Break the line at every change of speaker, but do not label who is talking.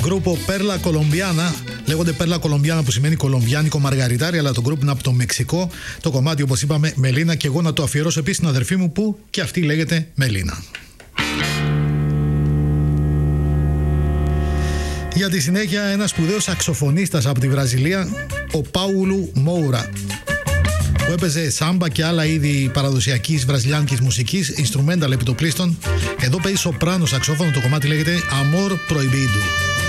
γκρούπο Perla Colombiana. Λέγονται Perla Colombiana που σημαίνει κολομβιάνικο μαργαριτάρι, αλλά το γκρούπ είναι από το Μεξικό. Το κομμάτι, όπως είπαμε, Μελίνα, και εγώ να το αφιερώσω επίσης στην αδερφή μου που και αυτή λέγεται Μελίνα. Για τη συνέχεια, ένας σπουδαίος σαξοφωνίστας από τη Βραζιλία, ο Πάουλου Μόουρα, που έπαιζε σάμπα και άλλα είδη παραδοσιακής βραζιλιάνικης μουσικής, instrumental επιτοπλίστων. Εδώ παίζει σοπράνο σαξόφωνο, το κομμάτι λέγεται Amor Proibido.